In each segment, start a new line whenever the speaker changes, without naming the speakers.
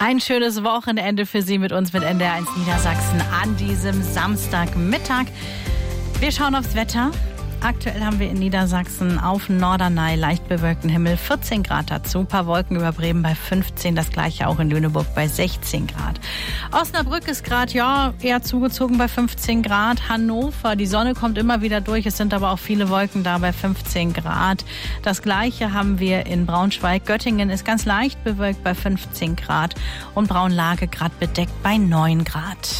Ein schönes Wochenende für Sie mit uns mit NDR1 Niedersachsen an diesem Samstagmittag. Wir schauen aufs Wetter. Aktuell haben wir in Niedersachsen auf Norderney leicht bewölkten Himmel, 14 Grad dazu, ein paar Wolken über Bremen bei 15, das gleiche auch in Lüneburg bei 16 Grad. Osnabrück ist gerade eher zugezogen bei 15 Grad. Hannover, die Sonne kommt immer wieder durch, es sind aber auch viele Wolken da bei 15 Grad. Das gleiche haben wir in Braunschweig. Göttingen ist ganz leicht bewölkt bei 15 Grad und Braunlage gerade bedeckt bei 9 Grad.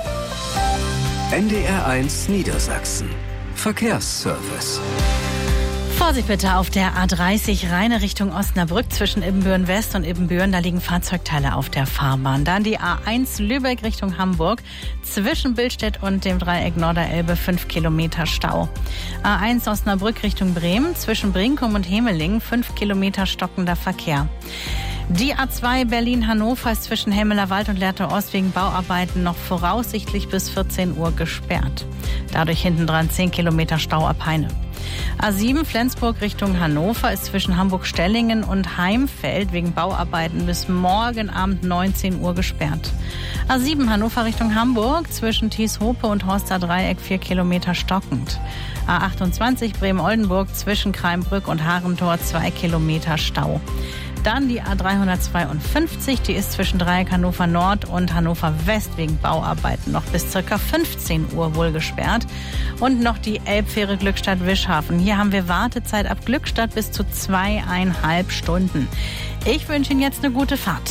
NDR1 Niedersachsen. Verkehrsservice.
Vorsicht bitte auf der A30 Rheine Richtung Osnabrück zwischen Ibbenbüren West und Ibbenbüren. Da liegen Fahrzeugteile auf der Fahrbahn. Dann die A1 Lübeck Richtung Hamburg zwischen Billstedt und dem Dreieck Norderelbe 5 Kilometer Stau. A1 Osnabrück Richtung Bremen zwischen Brinkum und Hemeling 5 Kilometer stockender Verkehr. Die A2 Berlin-Hannover ist zwischen Hemmelerwald und Lehrte Ost wegen Bauarbeiten noch voraussichtlich bis 14 Uhr gesperrt. Dadurch hinten dran 10 Kilometer Stau ab Heine. A7 Flensburg Richtung Hannover ist zwischen Hamburg-Stellingen und Heimfeld wegen Bauarbeiten bis morgen Abend 19 Uhr gesperrt. A7 Hannover Richtung Hamburg zwischen Thieshope und Horster Dreieck 4 Kilometer stockend. A28 Bremen-Oldenburg zwischen Kraimbrück und Harentor 2 Kilometer Stau. Dann die A352, die ist zwischen Dreieck Hannover Nord und Hannover West wegen Bauarbeiten noch bis ca. 15 Uhr wohl gesperrt. Und noch die Elbfähre Glückstadt-Wischhafen. Hier haben wir Wartezeit ab Glückstadt bis zu 2,5 Stunden. Ich wünsche Ihnen jetzt eine gute Fahrt.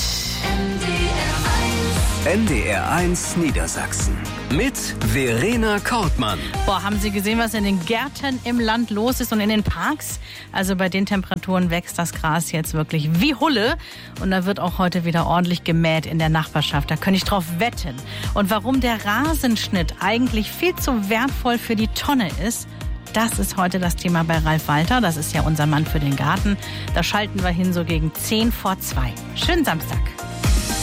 NDR1 Niedersachsen mit Verena Kortmann.
Haben Sie gesehen, was in den Gärten im Land los ist und in den Parks? Also bei den Temperaturen wächst das Gras jetzt wirklich wie Hulle. Und da wird auch heute wieder ordentlich gemäht in der Nachbarschaft. Da könnte ich drauf wetten. Und warum der Rasenschnitt eigentlich viel zu wertvoll für die Tonne ist, das ist heute das Thema bei Ralf Walter. Das ist ja unser Mann für den Garten. Da schalten wir hin so gegen 10 vor 2. Schönen Samstag.